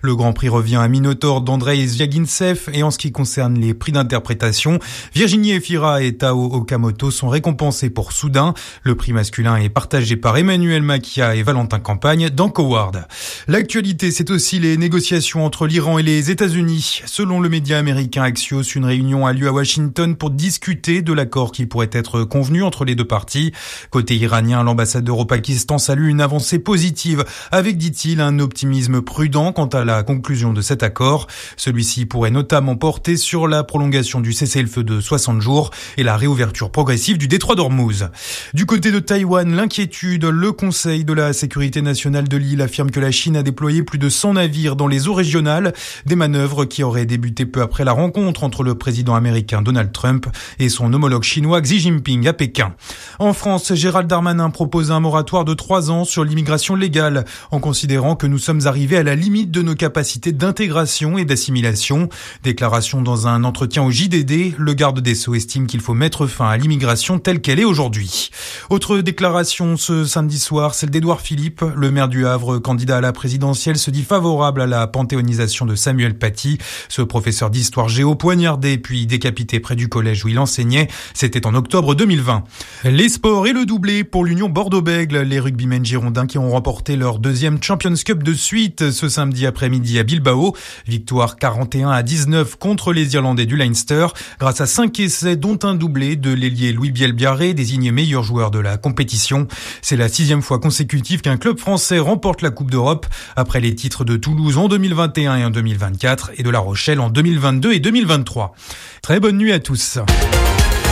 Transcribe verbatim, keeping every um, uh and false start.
Le Grand Prix revient à Minotaur d'Andrei Zviagintsev et en ce qui concerne les prix d'interprétation, Virginie Efira et Tao Okamoto sont récompensés pour Soudain. Le prix masculin est partagé par Emmanuel Makia et Valentin Campagne dans Coward. L'actualité, c'est aussi les négociations entre l'Iran et les États-Unis. Selon le média américain Axios, une réunion a lieu à Washington pour discuter de l'accord qui pourrait être convenu entre les deux parties. Côté iranien, l'ambassadeur au Pakistan salue une avancée positive avec, dit-il, un optimisme prudent quant à la conclusion de cet accord. Celui-ci pourrait notamment porter sur la prolongation du cessez-le-feu de soixante jours et la réouverture progressive du détroit d'Ormuz. Du côté de Taïwan, l'inquiétude. Le Conseil de la sécurité nationale de l'île affirme que la Chine a déployé plus de cent navires dans les eaux régionales, des manœuvres qui auraient débuté peu après la rencontre entre le président américain Donald Trump et son homologue chinois Xi Jinping à Pékin. En France, Gérald Darmanin propose un moratoire de trois ans sur l'immigration légale, en considérant que nous sommes arrivés à la limite de nos capacités d'intégration et d'assimilation. Déclaration dans un entretien au J D D, le garde des Sceaux estime qu'il faut mettre fin à l'immigration telle qu'elle est aujourd'hui. Autre déclaration ce samedi soir, celle d'Édouard Philippe. Le maire du Havre, candidat à la présidentielle, se dit favorable à la panthéonisation de Samuel Paty, ce professeur d'histoire géo poignardé puis décapité près du collège où il enseignait. C'était en octobre deux mille vingt. Les sports et le doublé pour l'Union Bordeaux-Bègles. Les rugbymen girondins qui ont remporté leur deuxième Champions Cup de suite ce samedi après-midi à Bilbao. Victoire quarante et un à dix-neuf contre les Irlandais du Leinster grâce à cinq essais dont un doublé de l'ailier Louis Bielbiarré, désigné meilleur joueur de la compétition. C'est la sixième fois consécutive qu'un club français remporte la Coupe d'Europe après les titres de Toulouse en deux mille vingt et un et en deux mille vingt-quatre et de La Rochelle en deux mille vingt-deux et deux mille vingt-trois. Très bonne nuit à tous.